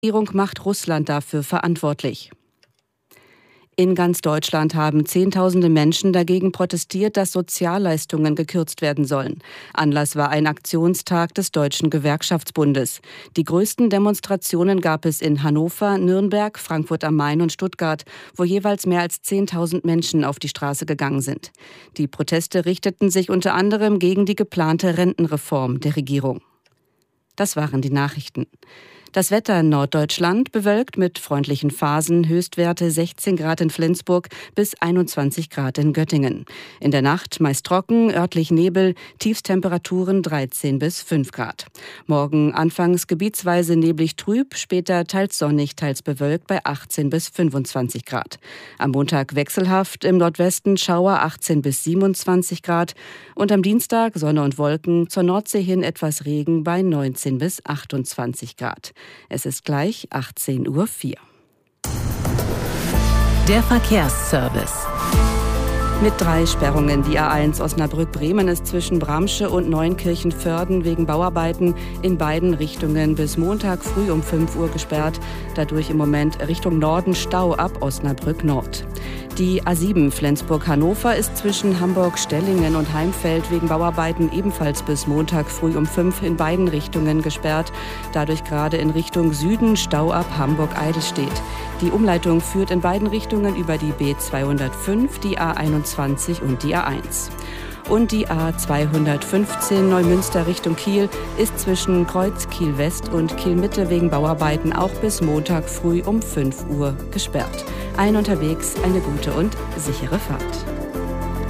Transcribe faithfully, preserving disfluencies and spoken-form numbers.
Die Regierung macht Russland dafür verantwortlich. In ganz Deutschland haben Zehntausende Menschen dagegen protestiert, dass Sozialleistungen gekürzt werden sollen. Anlass war ein Aktionstag des Deutschen Gewerkschaftsbundes. Die größten Demonstrationen gab es in Hannover, Nürnberg, Frankfurt am Main und Stuttgart, wo jeweils mehr als zehntausend Menschen auf die Straße gegangen sind. Die Proteste richteten sich unter anderem gegen die geplante Rentenreform der Regierung. Das waren die Nachrichten. Das Wetter in Norddeutschland bewölkt mit freundlichen Phasen, Höchstwerte sechzehn Grad in Flensburg bis einundzwanzig Grad in Göttingen. In der Nacht meist trocken, örtlich Nebel, Tiefstemperaturen dreizehn bis fünf Grad. Morgen anfangs gebietsweise neblig trüb, später teils sonnig, teils bewölkt bei achtzehn bis fünfundzwanzig Grad. Am Montag wechselhaft, im Nordwesten Schauer achtzehn bis siebenundzwanzig Grad und am Dienstag Sonne und Wolken, zur Nordsee hin etwas Regen bei neunzehn bis achtundzwanzig Grad. Es ist gleich achtzehn Uhr vier. Der Verkehrsservice. Mit drei Sperrungen. Die A eins Osnabrück-Bremen ist zwischen Bramsche und Neunkirchen-Vörden wegen Bauarbeiten in beiden Richtungen bis Montag früh um fünf Uhr gesperrt. Dadurch im Moment Richtung Norden Stau ab Osnabrück Nord. Die A sieben Flensburg-Hannover ist zwischen Hamburg-Stellingen und Heimfeld wegen Bauarbeiten ebenfalls bis Montag früh um fünf in beiden Richtungen gesperrt. Dadurch gerade in Richtung Süden Stau ab Hamburg-Eidelstedt. Die Umleitung führt in beiden Richtungen über die B zweihundertfünf, die A einundzwanzig und die A eins. Und die A zweihundertfünfzehn Neumünster Richtung Kiel ist zwischen Kreuz Kiel West und Kiel Mitte wegen Bauarbeiten auch bis Montag früh um fünf Uhr gesperrt. Allen unterwegs eine gute und sichere Fahrt.